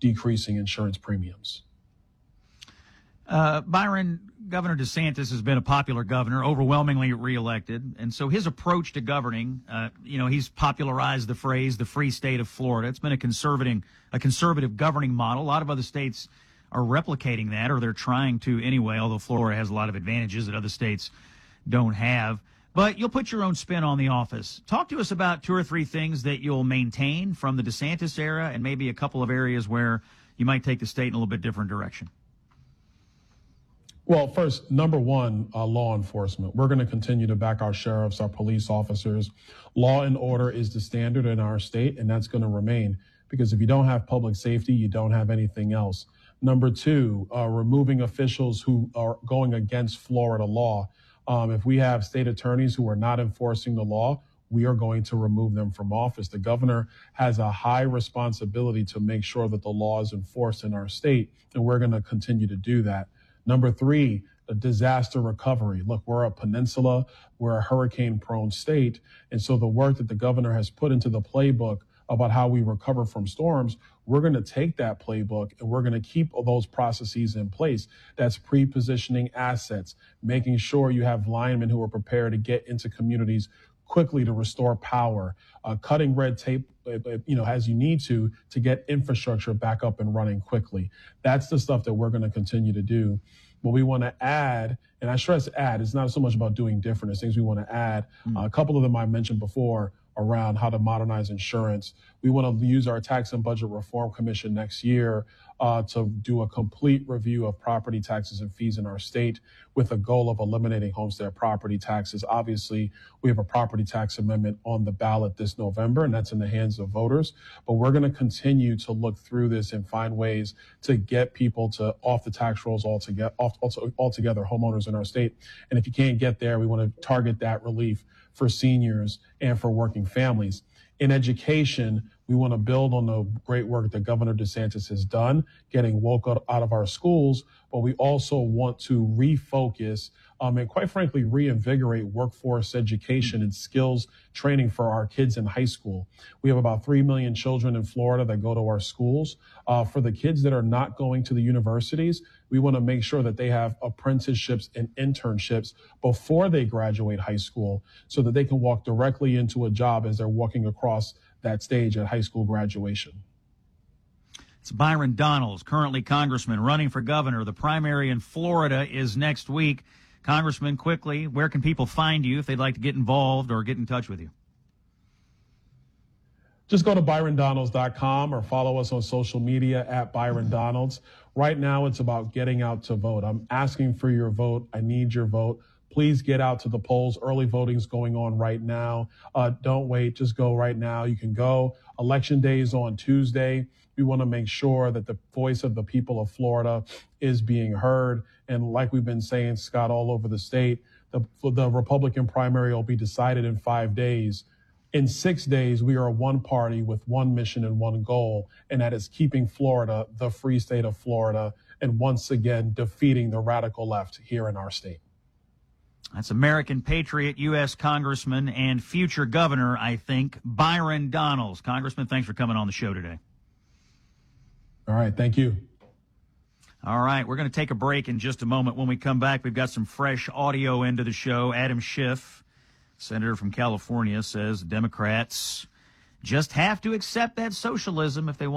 decreasing insurance premiums. Byron, Governor DeSantis has been a popular governor, overwhelmingly reelected. And so his approach to governing, he's popularized the phrase, the free state of Florida. It's been a conservative governing model. A lot of other states are replicating that, or they're trying to anyway, although Florida has a lot of advantages that other states don't have. But you'll put your own spin on the office. Talk to us about 2 or 3 things that you'll maintain from the DeSantis era and maybe a couple of areas where you might take the state in a little bit different direction. Well, first, number one, law enforcement. We're going to continue to back our sheriffs, our police officers. Law and order is the standard in our state, and that's going to remain, because if you don't have public safety, you don't have anything else. Number two, removing officials who are going against Florida law. If we have state attorneys who are not enforcing the law, we are going to remove them from office. The governor has a high responsibility to make sure that the law is enforced in our state, and we're going to continue to do that. Number three, a disaster recovery. Look, we're a peninsula, we're a hurricane-prone state, and so the work that the governor has put into the playbook about how we recover from storms, we're going to take that playbook and we're going to keep those processes in place. That's pre-positioning assets, making sure you have linemen who are prepared to get into communities quickly to restore power, cutting red tape, as you need to get infrastructure back up and running quickly. That's the stuff that we're going to continue to do. What we want to add, and I stress add, it's not so much about doing different, it's things we want to add. A couple of them I mentioned before around how to modernize insurance. We want to use our Tax and Budget Reform Commission next year to do a complete review of property taxes and fees in our state with a goal of eliminating homestead property taxes. Obviously, we have a property tax amendment on the ballot this November, and that's in the hands of voters. But we're going to continue to look through this and find ways to get people to off the tax rolls altogether, homeowners in our state. And if you can't get there, we want to target that relief for seniors and for working families. In education, we want to build on the great work that Governor DeSantis has done, getting woke out of our schools, but we also want to refocus and quite frankly, reinvigorate workforce education and skills training for our kids in high school. We have about 3 million children in Florida that go to our schools. For the kids that are not going to the universities, we want to make sure that they have apprenticeships and internships before they graduate high school so that they can walk directly into a job as they're walking across that stage at high school graduation. It's Byron Donalds, currently congressman, running for governor. The primary in Florida is next week. Congressman, quickly, where can people find you if they'd like to get involved or get in touch with you? Just go to ByronDonalds.com or follow us on social media at Byron Donalds. Right now, it's about getting out to vote. I'm asking for your vote. I need your vote. Please get out to the polls. Early voting is going on right now. Don't wait. Just go right now. You can go. Election day is on Tuesday. We want to make sure that the voice of the people of Florida is being heard. And like we've been saying, Scott, all over the state, the Republican primary will be decided in 5 days. In 6 days, we are one party with one mission and one goal, and that is keeping Florida the free state of Florida and once again defeating the radical left here in our state. That's American patriot, U.S. Congressman, and future governor, I think, Byron Donalds. Congressman, thanks for coming on the show today. All right, thank you. All right, we're going to take a break in just a moment. When we come back, we've got some fresh audio into the show. Adam Schiff, senator from California, says Democrats just have to accept that socialism if they want.